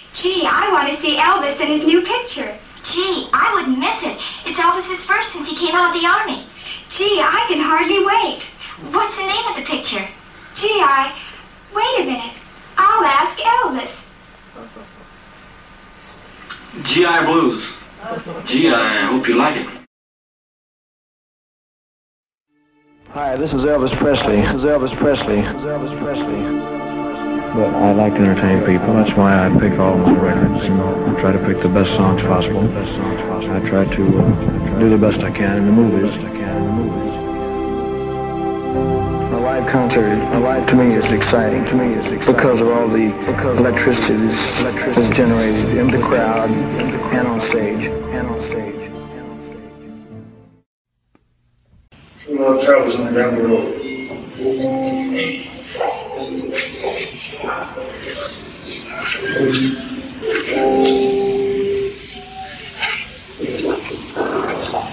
Gee, I want to see Elvis and his new picture. Gee, I wouldn't miss it. It's Elvis's first since he came out of the Army. Gee, I can hardly wait. What's the name of the picture? Gee, wait a minute. I'll ask Elvis. GI Blues. Gee, I hope you like it. Hi, this is Elvis Presley. But I like to entertain people. That's why I pick all my records. I try to pick the best songs possible. I try to do the best I can in the movies. A live concert, to me is exciting. Because of all the electricity that's generated in the crowd and on stage. Love travels on down the road.